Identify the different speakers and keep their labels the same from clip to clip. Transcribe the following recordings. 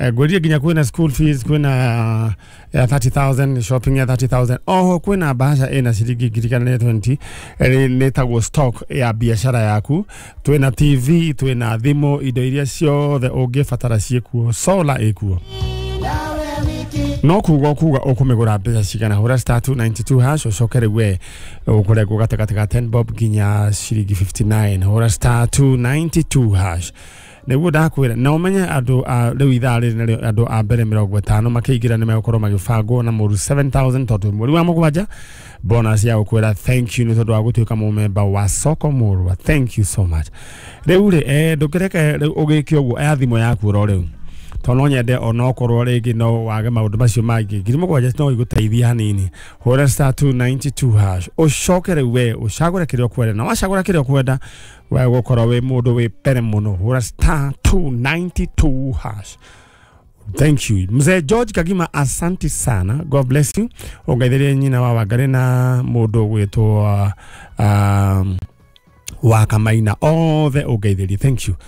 Speaker 1: Gweria ginya kwina school fees kwina ya 30,000 shopping ya 30,000 oho kwina bahasha ena shilingi girikana 20 netagwo stock ya biashara yaku twina TV twina thimo indo iria ciothe ungibatara ciekuo solar ekuo no kuga ukumigura mbeca cigana hura star 292 hash ucokere we ukorego gatagata ga 10 bob ginya shilingi 59 hura star 292 hash niguo ndakwira na umenye andu riu ithari na andu a mbere 50 makiingira ni megukorwo magibangwo na muru 7,000 tondu muri wa mugwanja bonus ya ukwira thank you ni tondu wa gutuika member wa soko muru thank you so much riu ri ndukireke ugikio uguo thimo yaku ro riu tono nyende onokorwo ringi no wage maundu macio mangi ngiri mugwanja no iguteithia hanini hora star 292 hash ucokere we ucagure kirio kwenda na wacagura kirio kwenda we gukorwo we mundu we pere muno hora star 292 hash. Thank you mzee George Kagima, asante sana, God bless you. Ongetherie nyina wa Wangari na mundu gwitwo wa Kamaina othe ongetherie, thank you.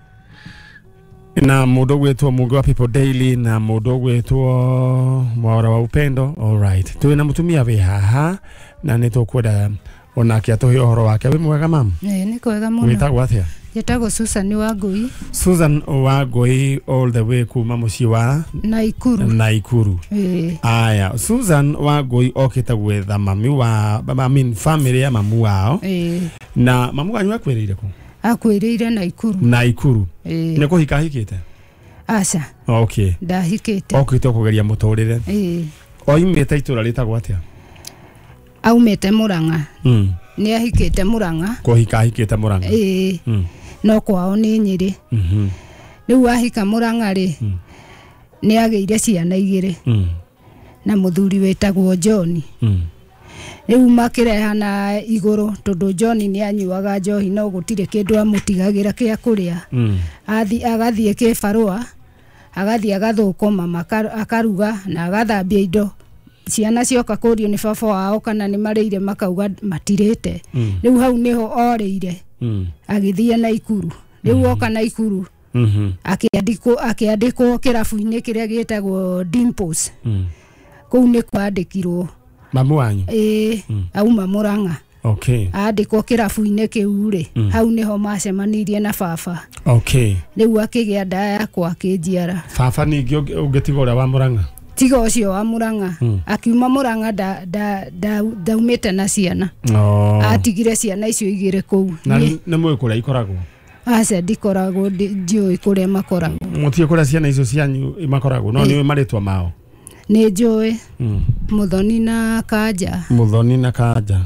Speaker 1: Na mundu gwitwo Mungu wa People Daily na mundu gwitwo Mwaura wa Upendo. Alright, tuwe mutumia we haha na nitukwenda onake atuhe uhoro wake. We mwega mam?
Speaker 2: Ni kwega muno.
Speaker 1: Witagwo atia?
Speaker 2: Njĩtagwo Susan Wangui.
Speaker 1: Susan Wangui all the way kuma mucii wa Naikuru. Aya, Susan Wangui okite gwetha mami wa family ya mamu wao. Na mamu wanyu akwirire ku?
Speaker 2: Akwirire Naikuru.
Speaker 1: Ni kuhika hikite?
Speaker 2: Aca.
Speaker 1: Okay.
Speaker 2: Ndahikite.
Speaker 1: Okite kugeria muturire. Oimite itura ritagwo atia?
Speaker 2: Aumite Murang'a. Ni ahikite Murang'a.
Speaker 1: Kuhika hikite Murang'a.
Speaker 2: No kwao ni Nyeri. Riu ahika Murang'a ri ni ageire ciana igiri. Na muthuri wetagwo John. Riu makirehana iguru tondu John ni anyuaga njohi no gutire kindu amutigagira kia kuria. Agathie kibarua agathie agathukuma akaruga na agathambia indo. Ciana cioka kurio ni baba wao kana ni marĩire makauga matirĩte. Riu hau niho orĩire agithie Naikuru. Riu oka Naikuru akiandikwo kirabu-inĩ kĩrĩa gĩtagwo Dimples. Kũu nĩ kwandĩkirwo
Speaker 1: mamu wanyu?
Speaker 2: Auma Murang'a.
Speaker 1: Okay.
Speaker 2: Andĩkwo kirabu-inĩ kĩu rĩ hau niho macemanirie na baba.
Speaker 1: Okay.
Speaker 2: Riu akĩgĩa nda yakwa akĩnjiara.
Speaker 1: Baba ningĩ ũngĩtiga ũrĩa wa Murang'a? Tiga
Speaker 2: ũcio wa Murang'a. Akiuma Murang'a daumĩte na ciana. Atigire ciana icio igĩrĩ kũu.
Speaker 1: Na nĩ mũĩ kũrĩa ikoragwo?
Speaker 2: Aca ndikoragwo ndiũĩ kũrĩa makoragwo.
Speaker 1: Mũtiĩ kũrĩa ciana icio cianyu makoragwo no nĩ marĩtwa mao?
Speaker 2: Nĩ njũĩ. Muthoni na Kanja.
Speaker 1: Muthoni na Kanja.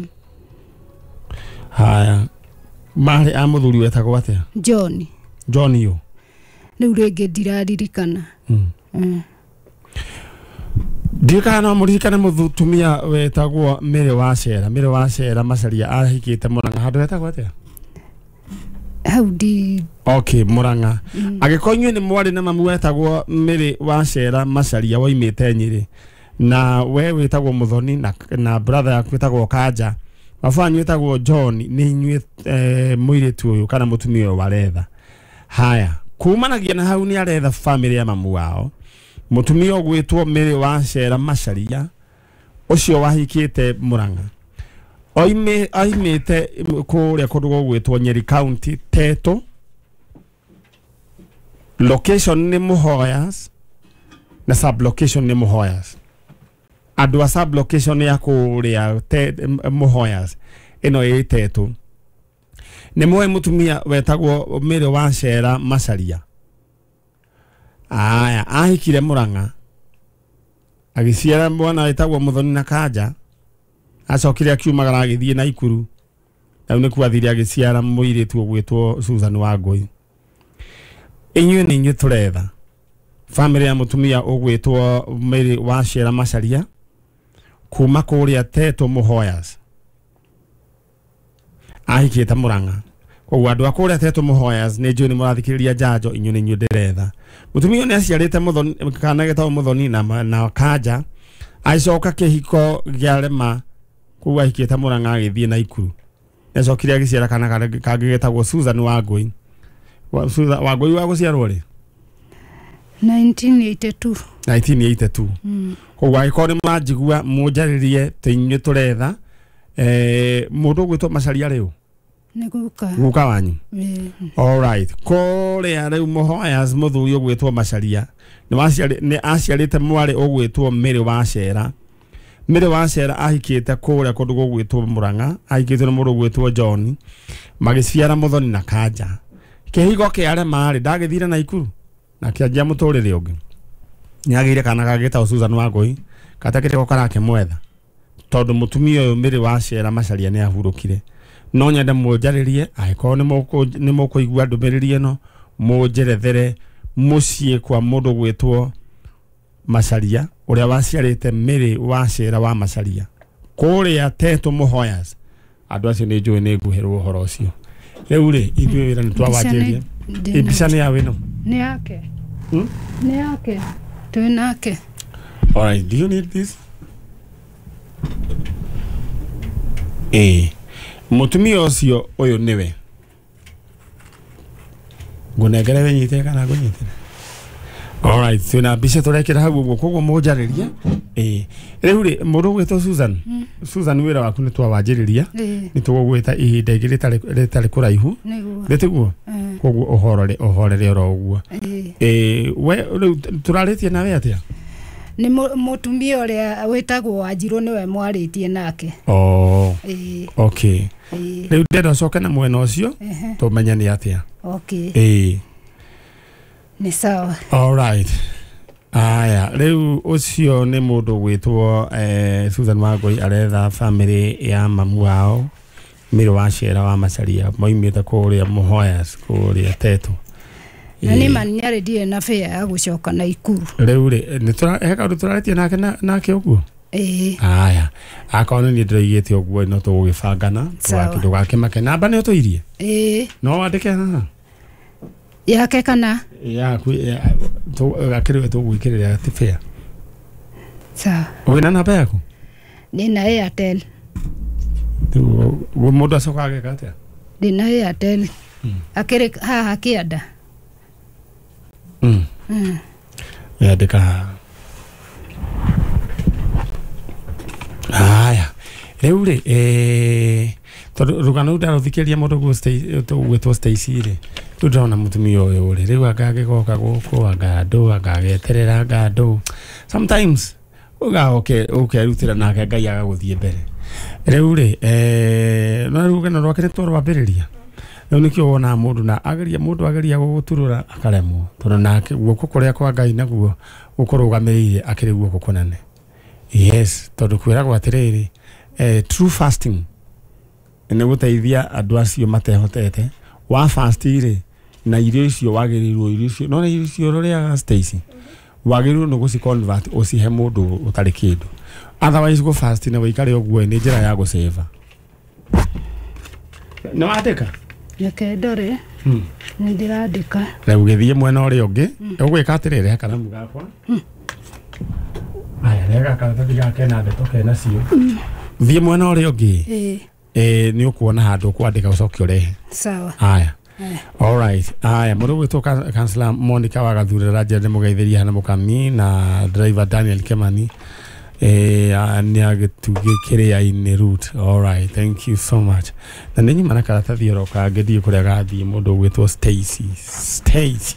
Speaker 1: Haya. Marĩ a mũthuri wetagwo atia?
Speaker 2: John.
Speaker 1: John yo.
Speaker 2: Rĩu rĩngĩ ndiraririkana.
Speaker 1: Ndikana muririkana mutumia wetagwo Mary Wacera Macharia ahikite Murang'a handu wetagwo atia?
Speaker 2: Haudi. Okay,
Speaker 1: Murang'a. Agikonyu ni mwari na mamu wetagwo Mary Wacera Macharia waimite Nyeri. Na we wetagwo Muthoni na brother yaku wetagwo Kanja. Mafanyu wetagwo John ni inyue muiritu uyu kana mutumia uyu waretha. Haya, kumanagia na hau ni aretha family ya mamu wao. Mutumia gwitwo Mary Wacera Macharia ucio wahikite Murang'a. Oimite kuria kundu gwitwo Nyeri County Teto. Location ni Muhoyas na sub location ni Muhoyas. Andu a sub location ya kuria Muhoyas ino ĩ Teto. Ni mwe mutumia wetagwo Mary Wacera Macharia. Aya, ahikire Murang'a. Agiciara mwana wetagwo Muthoni na Kanja. Acokire akiumagara agithie Naikuru. Na nĩ kwathire agiciara mũiritu ũgwĩtwo Susan Wangui. Inyuĩ nĩ inyuĩ turetha family ya mutumia ũgwĩtwo Mary Wacera Macharia kuma kũrĩa Teto Muhoyas. Ahikite Murang'a. Koguo andu akũrĩa Teto Muhoyas nĩ njũĩ nĩ mũrathikĩrĩria njanjo inyuĩ nĩ inyuĩ ndĩretha. Mutumia nĩ aciarĩte Muthoni kana getagwo Muthoni na Kanja. Acoka kĩhiko gĩarema koguo ahikite Murang'a agithie Naikuru. Nĩacokire agĩciara kana kangĩ getagwo Susan Wangui. Wangui wa gũciarwo rĩ?
Speaker 2: 1982
Speaker 1: 1982 koguo agĩkorwo nĩ manjigua mũnjarĩrie tĩinyuĩ tũretha mũndũ ũgwĩtwo Macharia rĩu
Speaker 2: nĩ
Speaker 1: guka wanyu alright kũrĩa rĩu Muhoyas mũthuri ũgwĩtwo Macharia nĩ aciarĩte mwarĩ ũgwĩtwo Mĩrĩ wa Cera ahikĩte kũrĩa kũndũ gũgwĩtwo Mũrang'a ahikĩte na mũndũ ũgwĩtwo John magĩciara Mũthoni na Kanja kĩhigo kĩa marĩ ndagĩthire Naikuru na kĩanjia mũtũrĩre ũngĩ nĩagĩire kana gagĩtagwo Susan Wangui katakĩte ko karake mwetha tondũ mũtumia ũyũ Mĩrĩ wa Cera Macharia nĩ ahurũkire no nyende mũnjarĩrie angĩkorwo nĩ mũkũigua ndũmĩrĩri ĩno mũnjerethere mũciĩ kwa mũndũ gwĩtwo Macharia ũrĩa waciarĩte Mĩrĩ wa Cera wa Macharia kũrĩa Teto Muhoyas andũ acio nĩ njũĩ nĩ nguhĩrwo ũhoro ũcio rĩu rĩ ithuĩ wĩra nĩ twawanjĩria mbica nĩ ya wĩno
Speaker 2: nĩ yake twĩnake.
Speaker 1: Alright, do you need this? Mũtumia ũcio ũyũ nĩwe ngũnengere wenyite kana ngũnyitire. Alright, twĩna mbica tũrekĩra hau ũguo koguo mũnjarĩria rĩu rĩ mũndũ gwĩtwo Susan wĩra waku nĩ twawanjĩrĩria nĩ tũgũgwĩta ihinda ingĩ rĩtarĩ kũraihu rĩtiguo koguo ũhorere oro ũguo we rĩu tũrarĩtie nawe atĩa
Speaker 2: nĩ mũtumia ũrĩa wĩtagwo Wanjirũ nĩwe mwarĩtie nake.
Speaker 1: Okay rĩu ndenda ũcoke na mwena ũcio tũmenye nĩ atĩa.
Speaker 2: Okay nĩ sawa.
Speaker 1: Alright aya rĩu ũcio nĩ mũndũ gwĩtwo Susan Wangui aretha family ya mamu wao Mĩrĩ wa Cera wa Macharia moimĩte kũrĩa Muhoyas kũrĩa Teto
Speaker 2: na nĩ maniarĩndire na fare ya gũcoka Naikuru.
Speaker 1: Rĩu rĩ nĩ kaũndũ tũrarĩtie nake ũguo aya akorwo nĩ ndĩraigĩte ũguo no tũgũgĩbangana tũgakĩmake namba nĩ ũtũirie no wandĩke haha
Speaker 2: yake kana
Speaker 1: yaku gakĩrĩwe tũgwĩkĩrĩra fare
Speaker 2: sawa.
Speaker 1: Wĩna namba yaku?
Speaker 2: Ndĩna Airtel.
Speaker 1: Mũndũ acoka ageka atĩa?
Speaker 2: Ndĩna Airtel akĩrĩ haha kĩanda
Speaker 1: yandĩka haha aya rĩu rĩ tondũ rũgano ndarũthikĩria mũndũ gwĩtwo Stacy rĩ tũndĩrona mũtumia ũyũ rĩ rĩu angagĩgoka gũkũ angagĩeterera ngandũ sometimes ũkerutĩra nake Ngai agagũthiĩ mbere rĩu rĩ no rũgano rwake nĩ twarwambĩrĩria rĩu nĩkĩo wona mũndũ ageria gũgũturũra akaremwo tondũ nake guoko kũrĩa kwa Ngai naguo gũkũrũgamĩrĩire akĩrĩ guoko kũnene. Yes tondũ kwĩragwo atĩrĩrĩ true fasting nĩ gũteithia andũ acio matehotete wa fast rĩ na irio icio wagĩrĩirwo irio icio no irio icio rũrĩa Stacy wagĩrĩirwo nĩ gũci convert ũcihe mũndũ ũtarĩ kĩndũ otherwise go fast na wĩikare ũguo nĩ njĩra ya gũsave. No andĩka
Speaker 2: reke ndore nĩ ndĩrandĩka
Speaker 1: rĩu gĩthiĩ mwena ũrĩa ũngĩ ũgwĩka atĩrĩrĩ karamu gakwa aya rega karatathi gake na ndeto kena cio thiĩ mwena ũrĩa ũngĩ nĩ ũkuona handũ kwandĩka ũcoke ũrehe
Speaker 2: sawa.
Speaker 1: Aya alright aya mũndũ gwĩtwo Councillor Monica wa Gathurĩra Njĩra Mũgeithĩria hana Mũkami na driver Daniel Kemani nĩ agĩtugĩkĩrĩa-inĩ route. Alright, thank you so much. Na nĩ nyuma na karatathi oroka ngĩthiĩ kũrĩa gathiĩ mũndũ gwĩtwo Stacy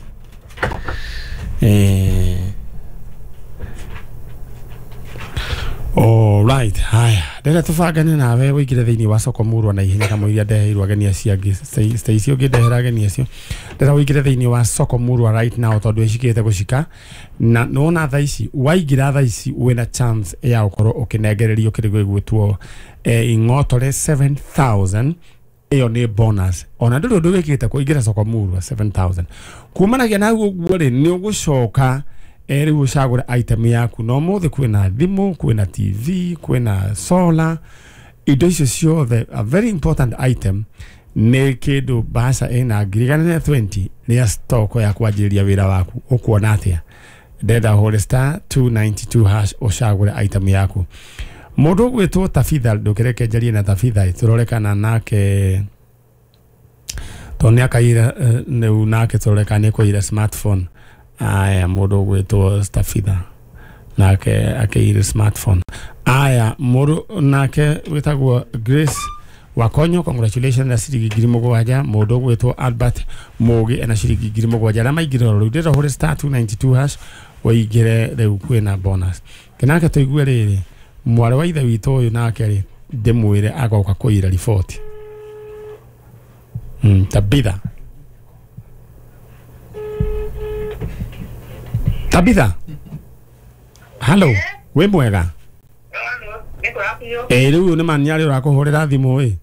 Speaker 1: Alright, haya. Ndĩrenda tũbangane nawe wĩingĩre thĩinĩ wa Soko Murwa na ihenya kamũiria ndeheirwo ageni acio angĩ Stacy ũngĩ ndehera ageni acio ndĩrenda wĩingĩre thĩinĩ wa Soko Murwa right now tondũ ĩcikĩte gũcika na nona thaa ici waingĩra thaa ici wĩna chance ya gũkorwo ũkĩnengererio kĩrĩgo gwĩtwo ing'otore 7,000 iyo nĩ bonus ona ndũrĩ ũndũ wĩkĩte kũingĩra Soko Murwa 7,000 kumanagia na ũguo rĩ nĩ ũgũcoka rĩu ũcagũre item yaku no mũthĩ kwĩna thimũ kwĩna TV kwĩna solar indo icio ciothe a very important item nĩ kĩndũ mbaca ĩna 20 nĩ stock ya kwanjĩrĩria wĩra waku ũkuona atĩa ndenda hole *292# ũcagũre item yaku mũndũ gwĩtwo Tabitha ndũkĩreke njarie na Tabitha tũrorekana nake tondũ nĩakaira nake tũroreka nĩ kũira smartphone aya modo gweto Stafitha nake akeire smartphone aya modo nake wetagwo Grace Wakonyo. Congratulations na ciringi 7,000 modo gweto Albert Mogi na ciringi 7,000 na maigire rurudira hore *292# waigire reu kwina bonus kenake toigwe riri mware wa ithe wito uyu nake ri ndimwire agoka kuira report Tabitha hello we mwega riu ni maniari urakuhurira thimu ri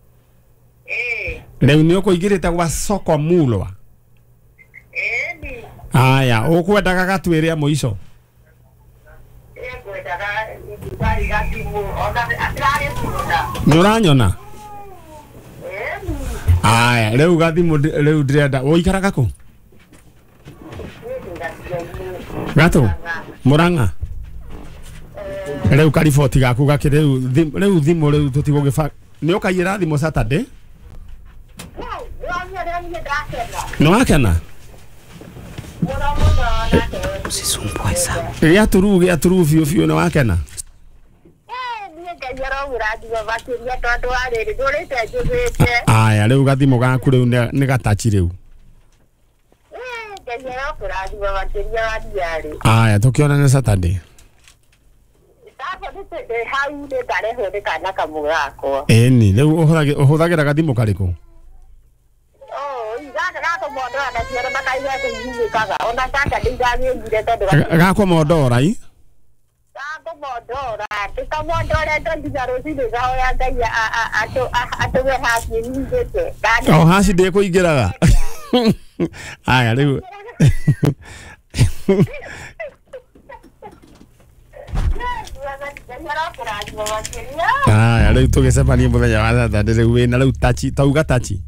Speaker 1: riu ni ukuigirite gwa soko mulwa aya ukwendaga gatwire muico ni uranyona aya riu gathimu riu ndirenda uikaraga ku gato Muranga riu kariboti gaku gakire riu thimu riu tutigogifa ni ukaira thimu Saturday no wakena
Speaker 2: usisumbue sana
Speaker 1: ya turu fio no wakena aya riu gathimu gaku riu ni gatachi riu aya tukiona ni Saturday ni riu uhuthagira gathimu kariku gako modora i hasi de kuigiraga aya riu riu tugicemania muthenya wa Saturday riu wina riu tachi tauga tachi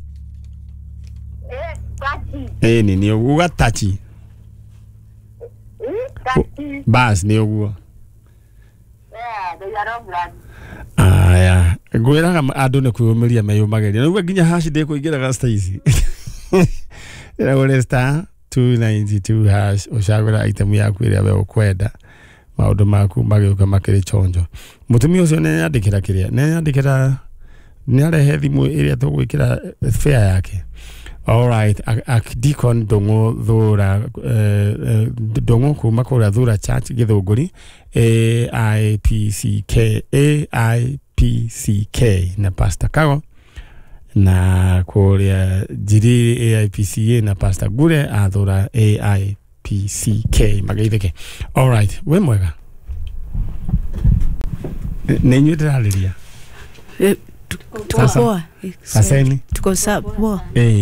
Speaker 1: ni uga tachi bas ni uguo aya gwiraga andu ni kwiyumiria meyumageria niwe nginya hashi de kuigiraga Stacy ira ore *292# ushagura item yaku iria we ukwenda maundu maku magiuka makiri chonjo mutumi ucio ne yandikira kiria ne yandikira ni arehe thimu iria tugwikira fare yake. All right, Deacon Dongo Thura Dongo kuma kura Thura Church Githunguri AIPCK na Pastor Kago na kuria Jiri AIPCA na Pastor Gure athura AIPCK magaitheke. All right, we mwega nenyu ndaliria
Speaker 2: tuko poa
Speaker 1: Kaseni
Speaker 2: tuko sawa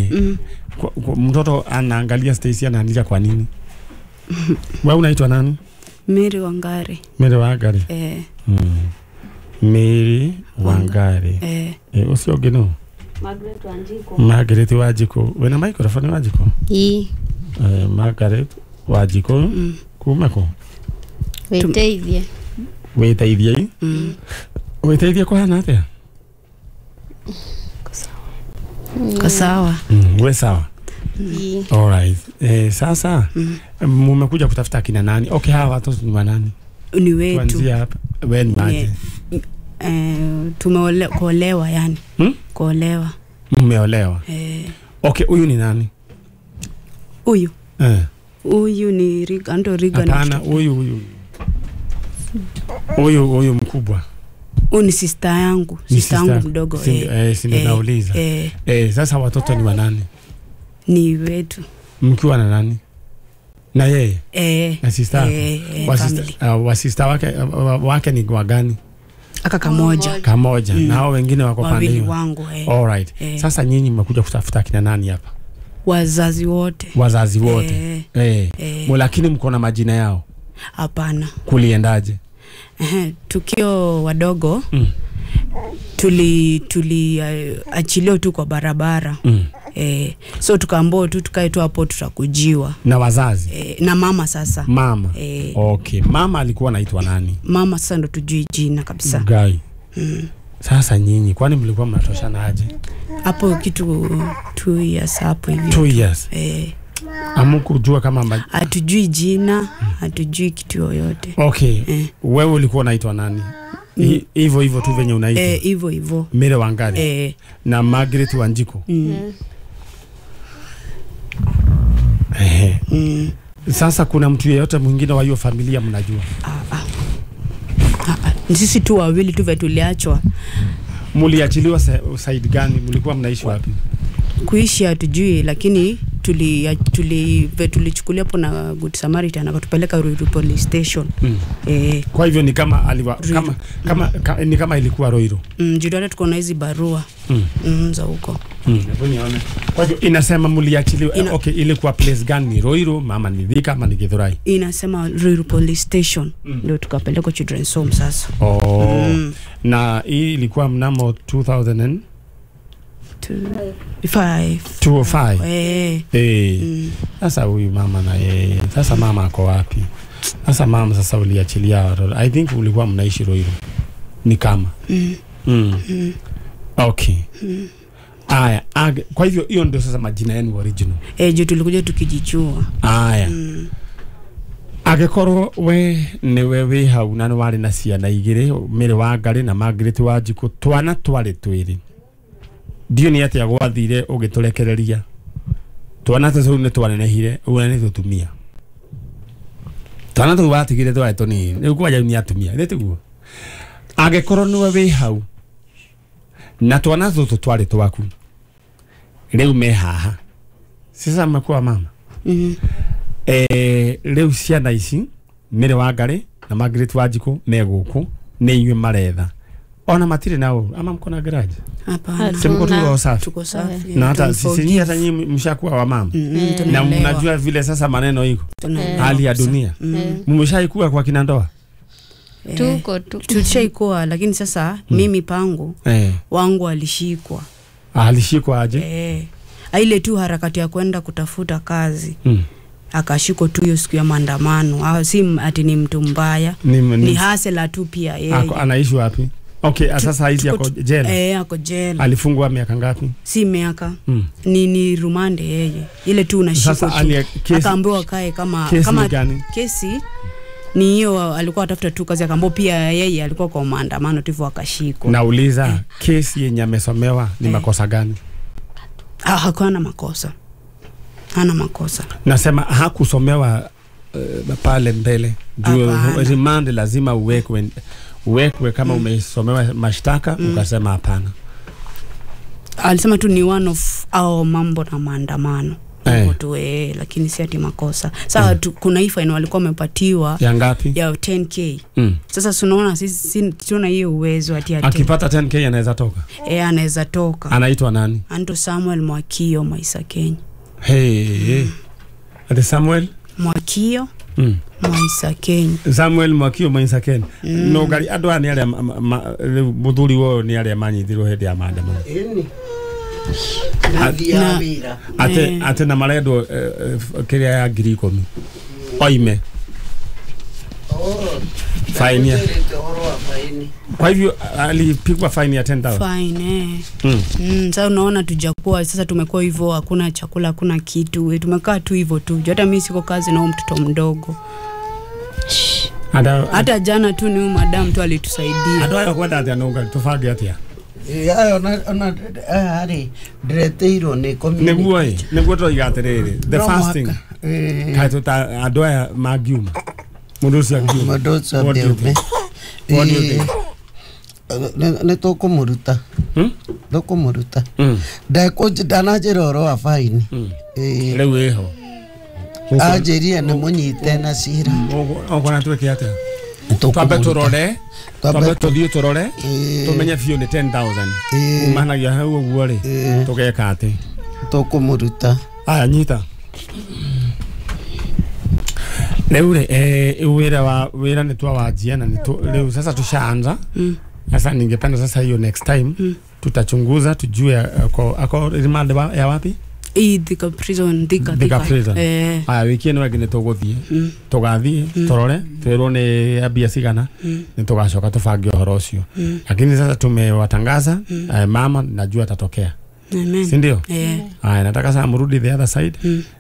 Speaker 1: mtoto anaangalia Stacy anaandika kwa nini? Wewe unaitwa nani?
Speaker 2: Mary Wangari.
Speaker 1: Mary Wangari. Mary Wangari. Usio gino.
Speaker 2: Margaret Wanjiko.
Speaker 1: Margaret Wanjiko. Wena microphone Wanjiko? Margaret Wanjiko. Kumako.
Speaker 2: Weteithie.
Speaker 1: Weteithie? Weteithie kwa hana atia?
Speaker 2: Sawa.
Speaker 1: We sawa. All right. Sasa mmekuja kutafuta kina nani? Okay, hawa watu ni wanani?
Speaker 2: Ni wetu.
Speaker 1: Kuanzia hapa. Wewe ni maji.
Speaker 2: Tumeolewa yani. Kuolewa.
Speaker 1: Mmeolewa. Okay, huyu ni nani?
Speaker 2: Huyu. Huyu ni Riga.
Speaker 1: Hapana, huyu mkubwa.
Speaker 2: Huyu ni sister yangu mdogo.
Speaker 1: Sindi nauliza. Sasa watoto ni wanani?
Speaker 2: Ni wetu.
Speaker 1: Mkiwa na nani? Na yeye? Na sister yako? Sister wake ni kwa gani?
Speaker 2: Aka kamoja.
Speaker 1: Na hao wengine wako pande hiyo.
Speaker 2: Wangu.
Speaker 1: All right. Sasa nyinyi mmekuja kutafuta kina nani hapa?
Speaker 2: Wazazi wote.
Speaker 1: Lakini mko na majina yao?
Speaker 2: Hapana.
Speaker 1: Kuliendaje?
Speaker 2: Tukio wadogo achilio tu kwa barabara. So tukaambiwa tu tukae tu hapo tutakujiwa
Speaker 1: na wazazi.
Speaker 2: Na mama sasa.
Speaker 1: Mama. Okay. Mama alikuwa anaitwa nani?
Speaker 2: Mama sasa ndo tujui jina kabisa.
Speaker 1: Guy. Sasa nyinyi kwani mlikuwa mnatoshana aje?
Speaker 2: Hapo kitu 2 years hapo hivi.
Speaker 1: 2 years. Amukujua kama
Speaker 3: hatujui jina, hatujui kitu yoyote.
Speaker 1: Okay. Wewe ulikuwa unaitwa nani? Hivyo tu venye unaitwa.
Speaker 3: Hivyo.
Speaker 1: Mere Wangari. Na Margaret Wanjiku. Sasa kuna mtu yeyote mwingine wa hiyo familia mnajua?
Speaker 3: Sisi tu wawili tu tuliachwa.
Speaker 1: Muliachiliwa side gani? Mlikuwa mnaishi wapi?
Speaker 3: Kuishi hatujui, lakini tulichukulia hapo na Good Samaritan akatupeleka Ruiru police station.
Speaker 1: Kwa hivyo ni kama ni kama ilikuwa Ruiru.
Speaker 3: Jidole tuko na hizi barua za huko.
Speaker 1: Kwa hivyo inasema muliachiliwa. Okay, ilikuwa place gani? Ruiru, mama ni Thika ama ni Githurai?
Speaker 3: Inasema Ruiru police station. Ndio tukapeleka children's home sasa.
Speaker 1: Na hii ilikuwa mnamo 2005. Sasa huyu mama na yeye. Sasa mama ako wapi? Sasa mama sasa uliachilia watoto. I think ulikuwa mnaishi Ruiru. Ni kama. Okay. Aya, kwa hivyo hiyo ndio sasa majina yenu original.
Speaker 3: Je, tulikuja tukijichua.
Speaker 1: Aya. Agekorwo we ni wewe hau na wari na ciana igire, Mere Wangari na Margaret Wanjiku, twana twari twiri. Dio ni atia gwathire ugiturekereria. Twana tucu ni twanenehire, uwe ni tutumia. Twana tu watigire twari tuni, ni kwaja ni atumia, ni tiguo. Agekorwo ni wewe hau. Na twana tucu twari twaku. Riu me haha. Sasa mekuwa mama. Riu ciana ici Mere Wangari na Margaret Wanjiku me guku ni inywe maretha. Ona matire nao ama mko na garage?
Speaker 3: Hapana.
Speaker 1: Simko tu safi.
Speaker 3: Tuko safi.
Speaker 1: Na hata sisi hata nyinyi mshakuwa wa mama. Na mnajua vile sasa maneno iko. Hali ya dunia. Mmeshaikuwa kwa kina ndoa?
Speaker 3: Tulishaikuwa, lakini sasa mimi pangu wangu alishikwa.
Speaker 1: Alishikwa aje?
Speaker 3: Ile tu harakati ya kwenda kutafuta kazi. Akashikwa tu hiyo siku ya maandamano. Si ati ni mtu mbaya. Ni hasela tu pia yeye.
Speaker 1: Anaishi wapi? Okay, sasa hizi yako jela.
Speaker 3: Ako jela.
Speaker 1: Alifungwa miaka ngapi?
Speaker 3: Si miaka. Ni rumande yeye. Ile tu unashikwa.
Speaker 1: Sasa
Speaker 3: akaambiwa kae kama kesi ni hiyo, alikuwa atafuta tu kazi, akaambiwa pia yeye alikuwa kwa maandamano tu hivyo akashikwa.
Speaker 1: Nauliza kesi yenye amesomewa ni makosa gani?
Speaker 3: Hakuna makosa. Hana makosa.
Speaker 1: Nasema hakusomewa pale mbele. Remand lazima uwekwe kama umesomewa mashtaka, ukasema hapana.
Speaker 3: Alisema tu ni one of our mambo na maandamano. Lakini si ati makosa. Sasa kuna hii fine walikuwa wamepatiwa
Speaker 1: ya ngapi?
Speaker 3: Ya 10k. Sasa tunaona sisi tuna hiyo uwezo ati
Speaker 1: akipata 10k anaweza toka.
Speaker 3: Anaweza toka.
Speaker 1: Anaitwa nani?
Speaker 3: Anto Samuel Mwakio Maisa Kenya.
Speaker 1: Ati Samuel
Speaker 3: Mwakio Maisa Kenya.
Speaker 1: Samuel Mwakio Maisa Kenya. No gari andwa ni ale muthuri wo ni ale manyithirwo hindi ya maandamano. Ate na maredo kiria ya 10,000 oime fine. Kwa hivyo alipigwa fine ya 10,000.
Speaker 3: Fine. Sasa unaona tujakuwa sasa tumekuwa hivyo, hakuna chakula, hakuna kitu. Tumekaa tu hivyo tu. Hata mimi siko kazi na mtoto mdogo. Hata jana tu ni madam tu alitusaidia.
Speaker 1: Adoya kwenda ati anonga tufage atia.
Speaker 4: Ona ari direteiro ni community.
Speaker 1: Neguo to igaterere. The fasting. Kaito ta adoya magium. Mudosi agium.
Speaker 4: Mudosi agium. Ne toko muruta. Toko muruta. Da ko dana jeroro afaini.
Speaker 1: Lewe ho.
Speaker 4: Ajeria ne monyite na sira.
Speaker 1: Okona tweke ate. Twabe turore. Twabe tuthie turore. Tumenye fio ni 10,000. Umana ya hau uguo ri. Tugeka ate.
Speaker 4: Toko muruta.
Speaker 1: Aya nyita. Leo wira ni twa wajia na leo sasa tushaanza. Sasa ningependa sasa hiyo next time tutachunguza tujue ako remand ya wapi?
Speaker 3: Thika prison.
Speaker 1: Aya wiki no agine tuguthie tugathie torore twero ni abia sigana ni tugacoka tufange uhoro ucio, lakini sasa tumewatangaza mama najua atatokea
Speaker 3: Amen.
Speaker 1: Si ndio?
Speaker 3: Haya,
Speaker 1: nataka sasa mrudi the other side.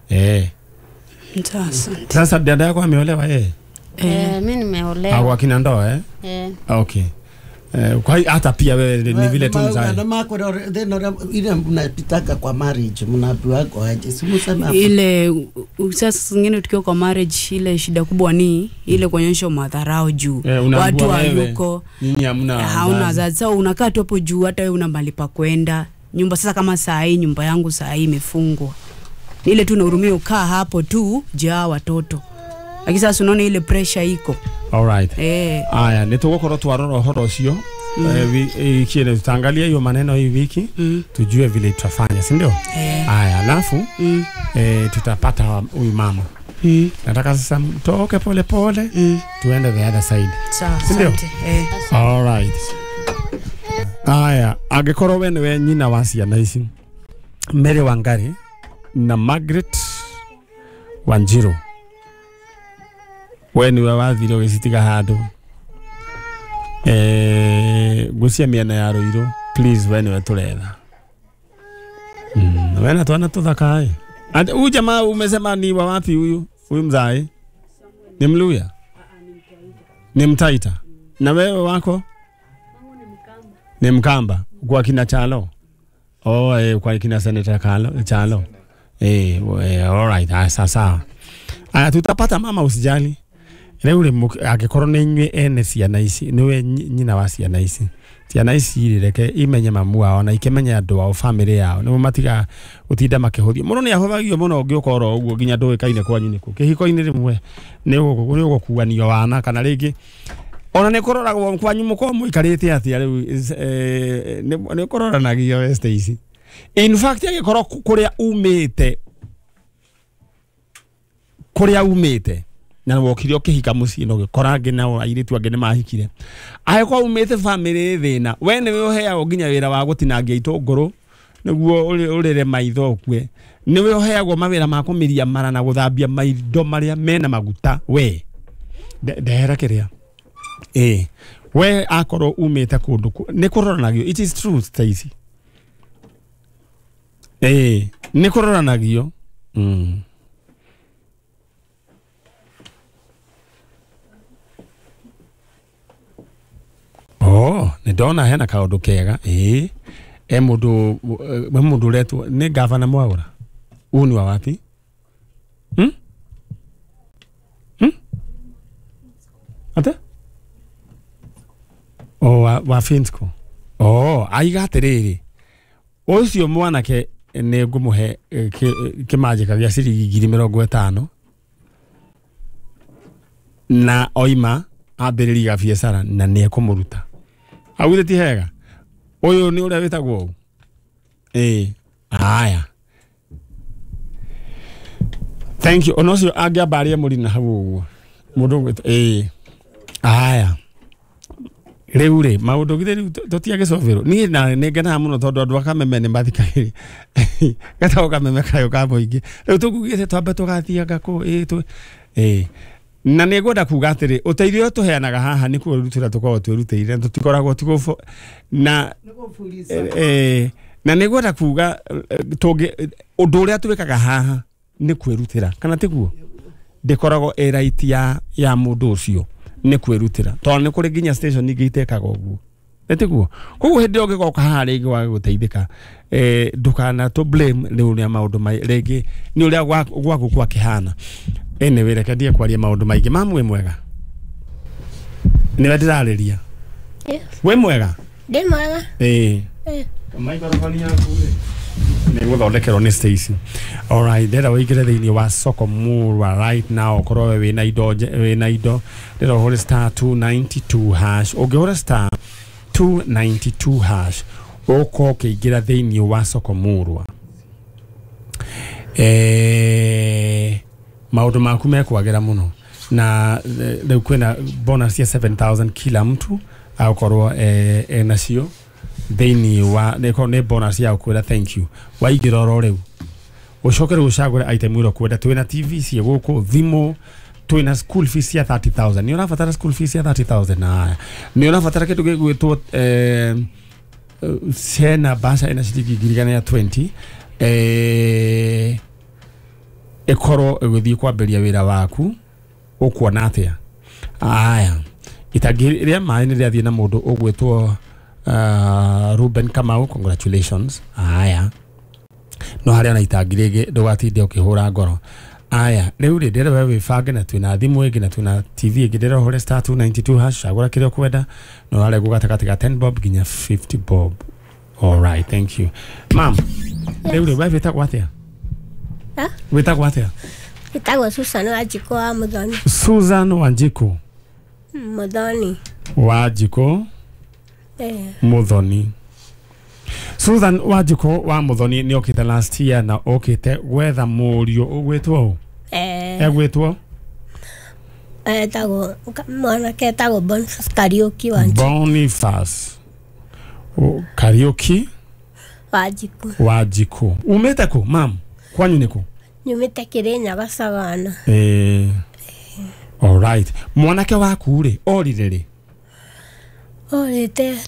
Speaker 1: Sasa dada yako ameolewa
Speaker 5: mimi nimeolewa.
Speaker 1: Au akina ndoa Okay. Kwa hata pia wewe ni vile tu mzai.
Speaker 4: Na mako ile mnapitaka kwa marriage mnapiwa kwa aje? Simusema
Speaker 3: ile sasa zingine tukiwa kwa marriage ile shida kubwa ni ile kuonyesha madharau juu. Watu hayuko.
Speaker 1: Nyinyi
Speaker 3: hauna wazazi. Sasa unakaa tu hapo juu hata wewe una mahali pa kwenda. Nyumba sasa kama saa hii nyumba yangu saa hii imefungwa. Ile tu nahurumia ukaa hapo tu jaa watoto. Lakini sasa unaona ile pressure iko.
Speaker 1: All right. Aya, nitugokoro twarora horo cio. Kiene tutaangalia hiyo maneno hii wiki. Tujue vile tutafanya, si ndio? Aya, alafu tutapata huyu mama. Nataka sasa mtoke pole pole. Tuende the other side. Si ndio? All right. Aya, agekoro we nyina wa ciana ici. Mary Wangari na Margaret Wanjiru. We niwe wathire ugicitiga handu gucia miena ya Ruiru, please we niwe turetha. Wena twana tuthaka huyu jamaa umesema ni wa wapi huyu mzai? Ni Mluya? Ni Mtaita? Na wewe wako? Ni Mkamba kwa kina Chalo? Kwa kina Senator Chalo. All right, sasa tutapata mama, usijali. Leo agekoro nenywe ene ciana ici niwe nyina wa ciana ici. Ciana ici reke imenye mamu wao na ikemenya andu wa family yao. Nimo matiga utinda makihuthio. Muno ni ahũthagio muno ũngĩũkoro ũguo nginya ndũĩkaine kwa nyinĩ kũ. Kĩhiko-inĩ rĩmwe nĩ ũgũkuanio wana kana rĩngĩ ona nĩ kũroragwo kwanyu mũko mũikarĩte atĩa rĩu nĩ kũroranagio weste ici. In fact agĩkorwo kũrĩa umĩte na wokire ukihika mucii no gikorange na airitu angene mahikire ayeko umete family thina we ni uheagwo nginya wira wa gutinangia itunguru niguo urire maitho okwe ni we uheagwo mawira ma kumiria mara na guthambia maindo maria mena maguta we ndehera kiria we akoro umete kundu ni kuroranagio. It is true Stacy. Ni kuroranagio. Ndona hena kaundu kega mundu letu ni gavana Mwaura. Uni wa wapi? Ate? Wa Finsco. Aiga atiriri. Ucio mwanake ni ngumuhe kimajika gya ciringi 50,000 na oima ambiriria biashara na ni ekumuruta. Aude ti hega. Oyo ni uria witagwo. Aya. Thank you. Onocio angiambaria murina hau uguo. Mundu gwita aya. Reure maundu githeri totiage sovero. Ni na ngena muno tondu andu akameme ni mathikagiri. Gataoka meme kayo ka moingi. Riu tugugite twambe tugathianga ku na nĩ ngwenda kuga atĩrĩ ũteithio tũheanaga haha nĩ kũrutĩra tũkorwo twĩrutĩire tũtikoragwo tigũfo na na nĩ ngwenda kuga ũndũ ũrĩa twĩkaga haha nĩ kwĩrutĩra kana tiguo ndĩkoragwo right ya mũndũ ũcio nĩ kwĩrutĩra tondũ nĩ kũrĩ nginya station ingĩ itekaga ũguo tiguo koguo hĩndĩ ũngĩgoka haha rĩngĩ wa gũteithĩka ndũkana to blame rĩu nĩ maũndũ rĩngĩ nĩ ũrĩa gwaku kwa kĩhana. Anyway, rekadia kwaria maundu maingi. Mamu we mwega? Niwe ndirariria.
Speaker 5: Yes.
Speaker 1: We mwega?
Speaker 5: Ndi mwega.
Speaker 1: Microphone yaku ni guthondekerwo ni Stacy. All right, ndera wigire thiini wa soko murwa right now korwo we wina indo ndera hore star 292 hash ungihora star 292 hash uko kiingira thiini wa soko murwa maundu maku mekwagera muno na riu kwina bonus ya 7,000 kila mtu akorwo nacio thiini wa ne bonus ya kwira thank you waigira oro riu ucokere ucagure item iro kwenda twina TV cia guku thimu twina school fees ya 30,000 ni unafatara school fees ya 30,000 na ni unafatara kitu gigwitwo sena basa ina ciringi ngirigana ya 20 ekoro eguthii kwamberia wira waku ukuona atia aya itagiria mai ni riathie na mundu ugwitwo Ruben Kamau, congratulations. Aya no haria na itangirege ndugatinde ukihura ngoro. Aya riu ri ndire wewe fange na twina thimu ingi na twina TV ingi ndire hore star 292 hash agura kirio kwenda no hare gugatakati ga 10 bob ginya 50 bob. All right, thank you ma'am. Riu ri wewe ta kwatia wita kwatia
Speaker 5: Itagwo Susan Wanjiko wa Muthoni.
Speaker 1: Susan Wanjiko
Speaker 5: Muthoni.
Speaker 1: Wanjiko Muthoni. Susan Wanjiko wa Muthoni ni okite last year na okite wetha murio ugwitwo egwitwo
Speaker 5: Etagwo mwana ketagwo Boniface Kariuki Wanjiko.
Speaker 1: Boniface Kariuki Wanjiko. Umete ku mam kwanyu niku?
Speaker 5: Nyumite Kirinyaga Sagana.
Speaker 1: All right. Mwanake waku ri orire ri?
Speaker 5: Orite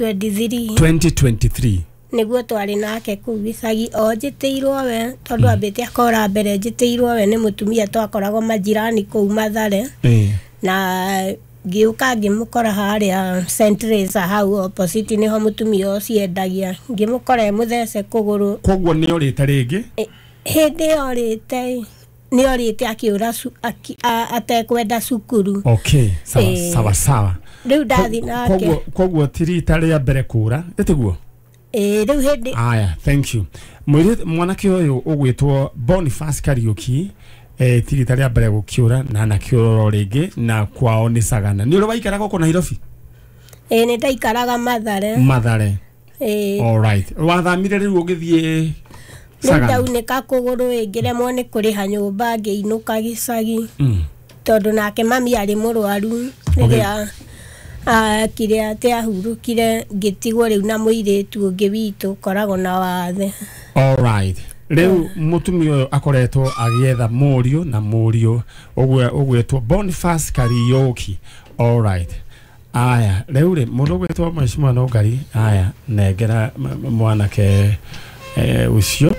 Speaker 1: 2023
Speaker 5: niguo twari nake kuu gicagi onjitiirwo we tondu ambite akora mbere njitiirwo we ni mutumia twakoragwo majirani kuu Mathare na ngiuka ngimukora haria Centresa hau opposite niho mutumia ucio endagia ngimukora muthece kuguru
Speaker 1: kogwo ni orite ringi
Speaker 5: hindi orite ni orite akiura atekwenda cukuru.
Speaker 1: Okay, sawa
Speaker 5: Riu ndathi nake
Speaker 1: kogwo tirita ria mbere kura etiguo
Speaker 5: riu hindi
Speaker 1: aya thank you mwanake uyu ugwitwo Boniface Kariuki tirita ria mbere gukiura na nakiuroro ringi na kwao ni Sagana ni uri waikaraga uko Nairobi
Speaker 5: ni ndaikaraga Mathare
Speaker 1: all right wathamire riu ugithie
Speaker 5: Sagana ndaunika kuguru ingiremwo ni kuriha nyumba ngiinuka gicagi tondu nake mami ari murwaru riria kire ate ahurukire ngitigwo riu na muiritu ungi witu koragwo na wathe.
Speaker 1: All right. Riu mutumia uyu akoretwo agietha murio na murio ugwetwo Boniface Kariuki. All right. Aya riu ri mundu ugwetwo Mheshimiwa no ngari aya nengera mwanake ucio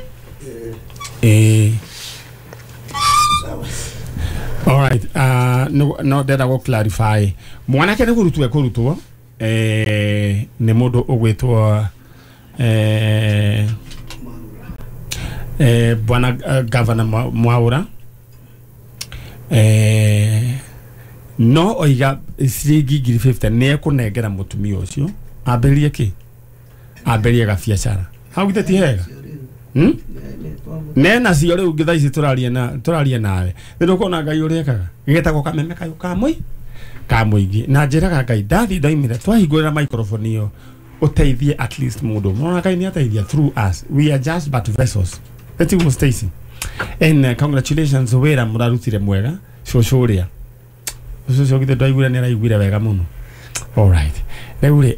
Speaker 1: all right no ndenda go clarify mwanake ni kurutwo ni mundu ugwitwo bwana governor Mwaura no oiga ciringi 50 ne kunengera mutumia ucio amberie ki amberie ga biashara hau giteti hega nena cio riu ngithaici turaria nawe ndio kona ngai urekaga gitagwo kameme kayo ka muingi na njiraga ngai ndathi ndaimire twahingurira microphone iyo uteithie at least mundu mona ngai ni ateithia through us we are just but vessels eti was Stacy and congratulations wera murarutire mwega cocoria coco githe ndaigura ni araigwira wega muno all right riu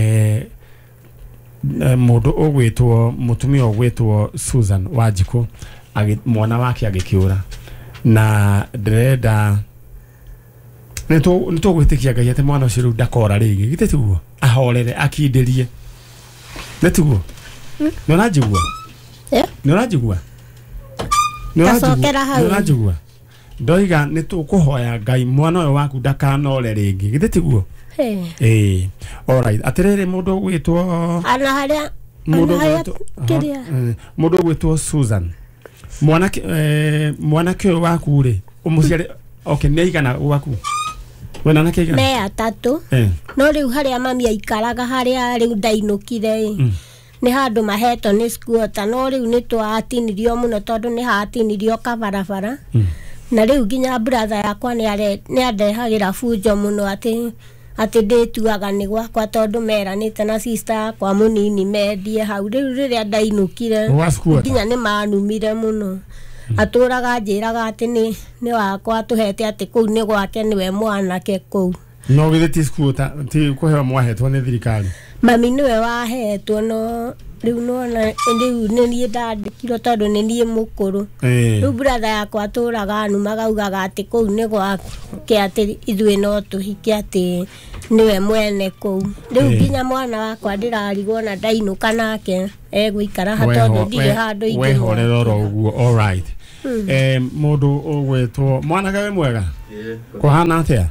Speaker 1: mundu ugwitwo mutumia ugwitwo Susan Wanjiko mwana wake agikiura na ndrenda nito gwitikia ngai ate mwana ucio ndakora ringi gitetiguo ahorere akinderie netiguo nonajigua nonajigua nonajigua ndoiga nitukuhoya ngai mwana uyu waku ndakanore ringi gitetiguo all right atirere mundu gwitwo
Speaker 5: ana haria kiria
Speaker 1: mundu gwitwo Susan mwanake waku ri umuciare okay neigana waku wena nake igana
Speaker 5: me atatu no riu haria mami aikaraga haria riu ndainukire ni handu maheto ni squatter no riu ni twatinirio muno tondu ni hatinirio kabarabara na riu ginya brother yakwa ni andehagira fujo muno ati ndituaga ni gwakwa tondu meranite na sister kwa munini mendie hau riu riria ndainukire ginya ni manumire muno aturaga njiraga ati ni wakwa tuhete ati kuu ni gwake niwe mwanake kuu
Speaker 1: no githiti school ta ti kuhewa mwahetwo ni thirikari
Speaker 5: mami niwe wahetwo no riu nona riu nini ndandikirwo tondu nini mukuru riu brother yakwa aturaga anu magaugaga ati kou ni gwake ati ithuĩ no tuhike ati niwe mwene kou riu nginya mwana wakwa ndirarigwo na ndainuka nake egũikara hatondu ndirĩ handũ ingĩ
Speaker 1: wehorero uguo. All right. Mundu ugwitwo mwanake we mwega kuhana atia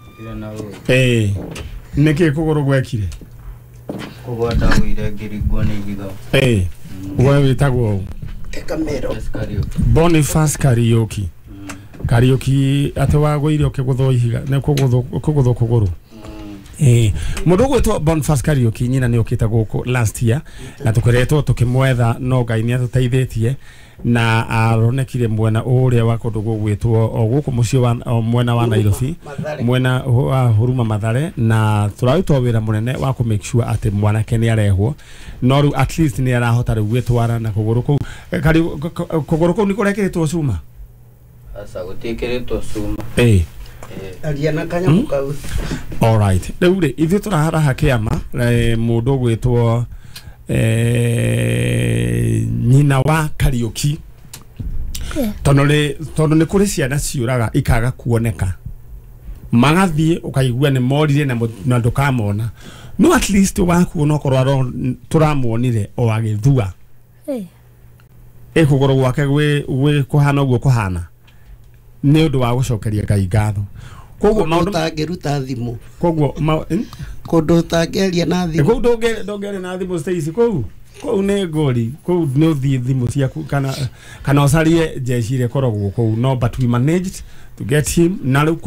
Speaker 1: niki kuguru gwekire
Speaker 6: kugwata wire ngirigwo ni igiga
Speaker 1: we witagwo
Speaker 4: Kamero
Speaker 1: Boniface Kariuki Kariuki ate wagwire ukigutho ihiga ne kugutho kuguru mundu gwitwo Boniface Kariuki nyina ni ukita guku last year na tukoretwo tukimwetha no Ngai ni atuteithetie na aronekire mwena uria wa kundu gwitwo o guku mucio wa mwena wa Nairobi mwena wa Huruma Mathare na turautwa wira munene wa ku make sure ati mwanake ni arehwo no at least ni arahota gwitwara na kuguru ku kuguru ku ni kurekeretwo cuma
Speaker 6: asa gutikeretwo cuma
Speaker 4: aliana kanya mukau.
Speaker 1: All right. Deure ithu turahara hakiama mundu gwitwo nyina wa Kariuki tondu ni kuri ciana ciuraga ikaga kuoneka magathie ukaigua ni morire na ndukamona no at least wakuona korwa turamuonire o agithua kugoro gwake gwe kuhana uguo kuhana ni undu wa gucokeria Ngai ngatho koguo maundu
Speaker 4: tangiruta thimu
Speaker 1: koguo
Speaker 4: kundu tangeria na thimu
Speaker 1: koguo ndongere na thimu Stacy koguo ne ngori koguo no thimu ciaku kana ocarie jeshi re korogwo koguo no but we managed to get him na riu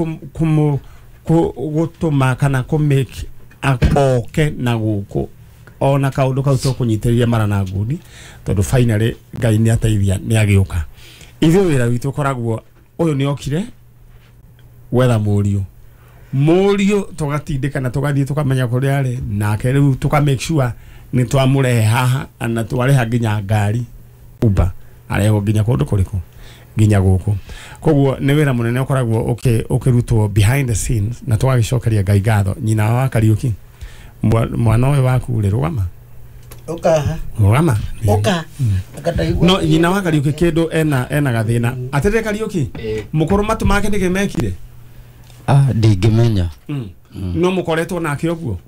Speaker 1: gutuma kana ku make oke na guku ona kaundu kau tukunyitiriria mara na nguni tondu finally Ngai ni ateithia ni agiuka ithu wira witu koragwo uyu ni okire wetha murio tugatindika na tugathie tukamenya kuri ari nake riu tuka make sure ni twamurehe haha na twareha nginya ngari Uber areho nginya kundu kuriku nginya guku koguo ni wira munene ukoragwo ukirutwo behind the scenes na twagicokeria Ngai ngatho nyina wa Kariuki mwana we waku ri rugama rugama no nyina wa Kariuki kindu ena gathina atete Kariuki mukuru matu make ndigimekire
Speaker 6: ndigimenya
Speaker 1: no mukoretwo nake oguo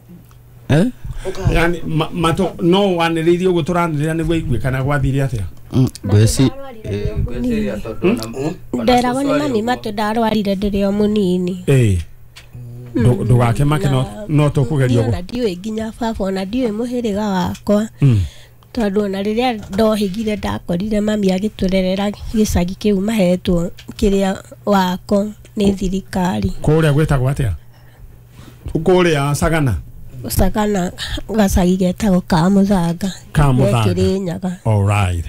Speaker 1: yani mato no waniririe uguo turanirira ni gwigue kana gwathire atia
Speaker 6: gweci
Speaker 5: nderago ni mani matu ndarwarire ndiri o munini
Speaker 1: ndugake make no tukugeria
Speaker 5: uguo na ndiwe nginya baba na ndiwe muhiriga wakwa tondu na riria ndohigire ndakorire mami agiturerera gicagi kiu mahetwo kiria wako ni thirikari
Speaker 1: kuria gwetagwo atia kuria Sagana
Speaker 5: gacagi getagwo Kamuthanga Kirinyaga.
Speaker 1: All right.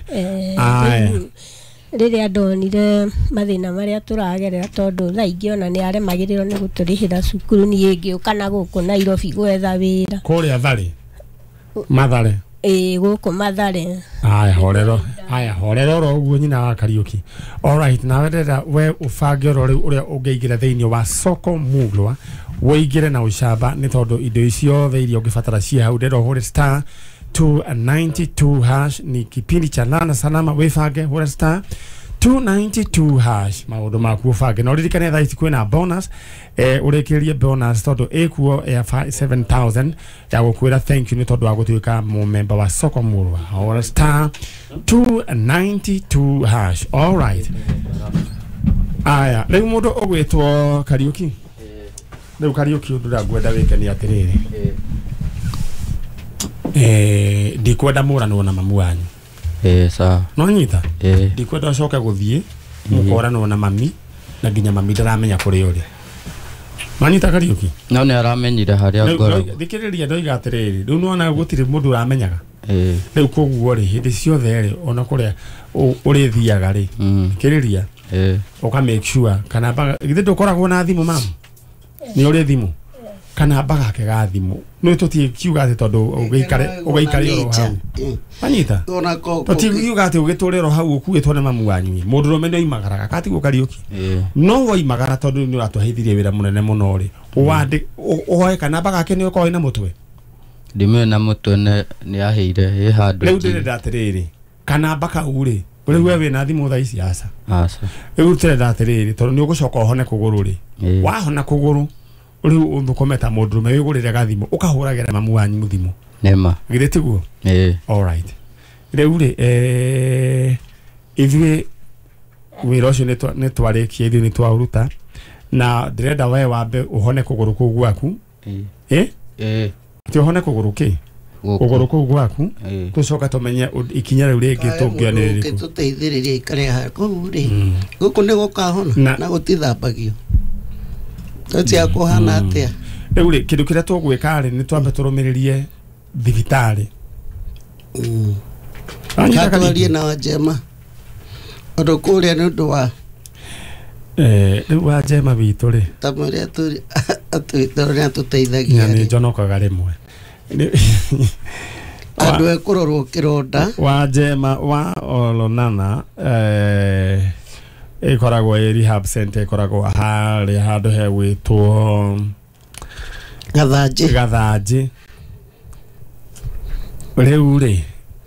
Speaker 5: Riria ndonire mathina maria turagerera tondu thaingi ona ni aremagirirwo ni guturihira cukuru ni ngiuka na guku Nairobi gwetha wira
Speaker 1: kuria Mathare
Speaker 5: guku Mathare
Speaker 1: horero ro uguo nyina wa Kariuki. All right, na wendera we ubange ro riu uria ungeigira thiini wa Soko Mulwa woigire na ucamba ni tondu indo icio theirio ungibatara cia hau ndero hore star 292 hash ni kipindi cha Lana Salama wibange hore star 292 hash maundu maku ubange no ririkane thaa ici kwina bonus urekerie bonus tondu ekuo ya 7000 ya gukwira thank you ni tondu wa gutuika mu member wa Soko Mulwa hore star 292 hash. All right. Aya riu mundu ugwitwo Kariuki riu Kariuki ndura gwenda wike ni atiriri ndikwenda murano na mamu wanyu
Speaker 6: sawa
Speaker 1: no nyita ndikwenda coke guthie mukorano na mami na nginya mami ndaramenya kuri uri manyita Kariuki
Speaker 6: no ni aramenyire haria ngoro
Speaker 1: thikiriria ndoiga atiriri riu nona gutire mundu uramenyaga riu koguo ri hindi ciothe ri ona kuria uri thiaga ri thikiriria uka make sure kana githe ndukoragwo na thimu mamu ni uri thimu kana baga ke gathimu no tuti kiuga ati tondu ugeikare ro hau anyita tuti kiuga ati ugituriro hau ukuitwo ne mamu wanyu mundu romendo imagaraga kati gukariuki no wo imagara tondu ni uratuheithirie wira munene muno ri uwande uhoe kana baga ke ni uko ina mutwe
Speaker 6: ndime na mutwe ni aheire handu
Speaker 1: riu ndire ndatiriri kana baka uri uri wewe na thimu tha ici asa riu ndire ndatiriri tondu ni ugucoka uhone kuguru ri wahona kuguru uri uthukometa mundu me wigurire gathimu ukahuragira mamu wanyu muthimu
Speaker 6: nema
Speaker 1: githitiguo all right riu ri ithwe wira ucio ni twarikia ithwe ni twauruta na ndirenda we wambe uhone kuguru kuu gwaku ti uhone kuguru ki kuguru kuu gwaku tucoka tumenye ikinya riu ringi tungionere
Speaker 4: tuteithiririe ikare ha kuu ri guku ni gukahona na gutithambagio Tia kuhana atia
Speaker 1: riu ri kindu kiria tugwika ri ni twambe turumiririe thibitari
Speaker 4: atwarie na Wajema ondo kuria ni undu wa
Speaker 1: riu Wajema bitu ri
Speaker 4: tamuri atwitore atuteithagia
Speaker 1: ni njonokaga rimwe
Speaker 4: andu ekurorwo kironda
Speaker 1: Wajema wa Olonana ikoragwo rehab center ikoragwo hari handu he gwitwo gathanji riu ri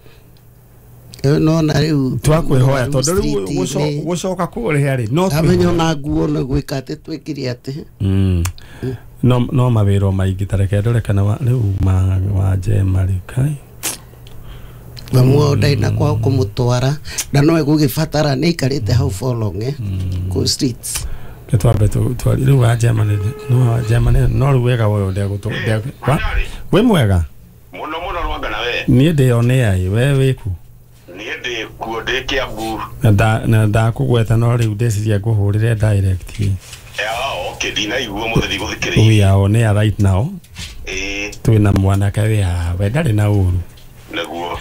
Speaker 4: no na riu
Speaker 1: twakwihoya tondu riu gucoka kuriha ri no
Speaker 4: amenyo na nguo na gwika ati twikiri ati
Speaker 1: no mawiro maingi tareke ndore kana riu Wajema ri kai
Speaker 4: mamu ndaina kwa kumutwara na no egugifatara ni ikarite hau folonge ku streets
Speaker 1: ketwabe twari riu Wajema no ruwega woyo ndegutu we mwega
Speaker 7: muno rwanga na we
Speaker 1: nie ndiyone ai we wiku
Speaker 7: nie ndi kuo ndi Kiambu
Speaker 1: na ndakugweta no riu ndeciria nguhurire direct
Speaker 7: okay dina igwo muthi guthikiria
Speaker 1: we are on air right now twina mwanake we ndari na uru
Speaker 7: naguo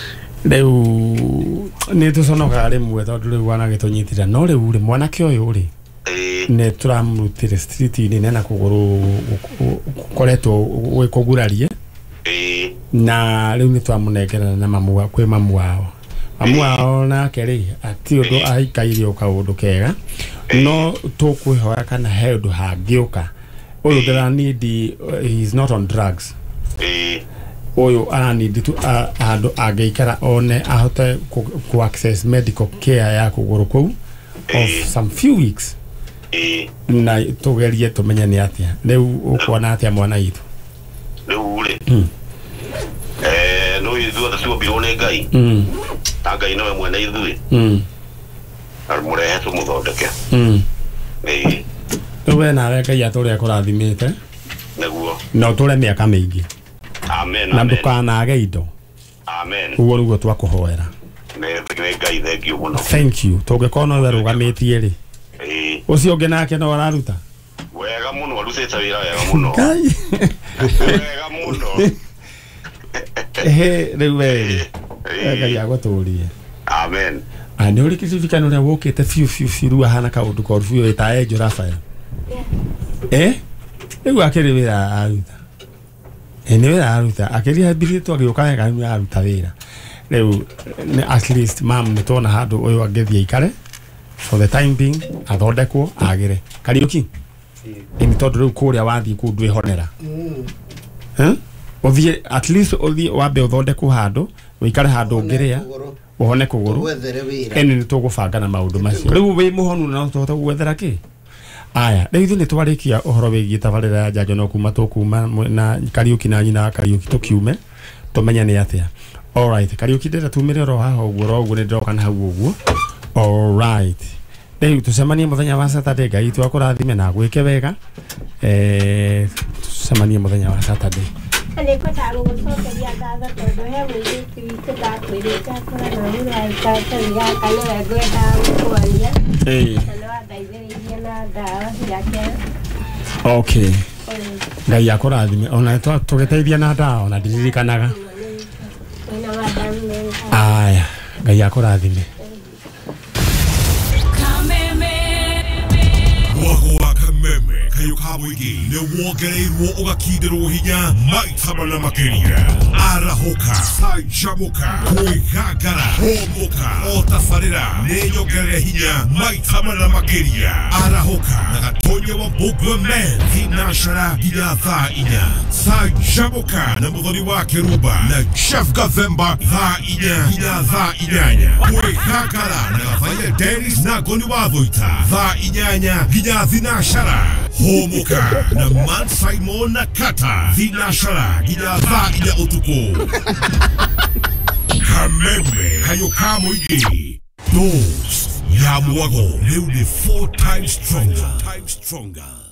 Speaker 1: riu ni tuconokaga rimwe tondu riu wana gitunyitira no riu ri mwanake uyu ri ne turamurutire street ni nena kuguru koretwo wikugurarie na riu ni twamunengera na mamu wa kwi mamu wao na keri ati undu aikairio kaundu kega no tukwihoya kana he undu hangiuka uyu ndira need he is not on drugs oyo need to andu angeikara one ahote ku access medical care ya kuguru kou of some few weeks na tugerie tumenye ni atia riu ukona atia mwana itu
Speaker 7: riu ri no ithu atu birone ngai ngai no mwene ithui murehe tumuthondeke
Speaker 1: we nawe ngai aturi akurathimite
Speaker 7: naguo
Speaker 1: no tule miaka mingi
Speaker 7: amen
Speaker 1: na ndukanage indo
Speaker 7: amen
Speaker 1: uguo niguo twakuhoera
Speaker 7: ngai thank you muno
Speaker 1: thank you tugikona we rugamitie ri ucio ungi nake no araruta
Speaker 7: wega muno arutite wira wega muno wega muno
Speaker 1: riu we ngai aguturie
Speaker 7: amen
Speaker 1: ani uri kiririkano ria wokite fiu ru ahana kaundu koru fiu eta Enjo Rafael riu akiri wira aruta ni wira aruta akiri habilito agioka wega ni aruta wira riu at least mam ni tona handu uyu angethia ikare for the time being athondekwo agire Kariuki ni tondu riu kuria wathi kundu ihonera uthie at least uthie wambe uthondekwo handu wikare handu ngiria uhone kuguru eni ni tugubanga na maundu macio riu wi muhonu na tuhota gwethera ki aya riu ni twarikia uhoro wigie tabarira ya njanjo no kuma tukuma na Kariuki na nyina Kariuki tukiume tumenya ni atia all right Kariuki ndira tumire ro haha uguo ni ndoka na hau uguo all right riu tucemanie muthenya wa Saturday ngai twakurathime na gwike wega tucemanie muthenya wa Saturday
Speaker 5: Ani ko taru gucokeria ngatho tondu he mwiritu witu ndakwirite akora na mura ikaria kana gwetha gukwaria na wandaithiririe na ndawa ciake
Speaker 1: okay ngai akurathime ona tugeteithia na ndawa na ndiririkanaga aya ngai akurathime
Speaker 8: Wako Kameme kayo kamuigi ne wogereirwo ugakindirwo hinya maitama na makeria arahoka sajamuka kwigagara homoka otafarira neyongerere hinya maitama na makeria arahoka na gatonye wa Bugwe Men thinashara ginya thaa inya sajamuka na muthoni wa Keruba na Chef Gathemba thaa inya ginya thaa inyanya kwigagara na gathaya Dennis na Goni wa Thoita thaa inyanya ginya thinashara homoka na Man Simon na Kata thinashara ginya thaa inya utuku Kameme kayo kamuigi Dose ya muago leo ni 4 times stronger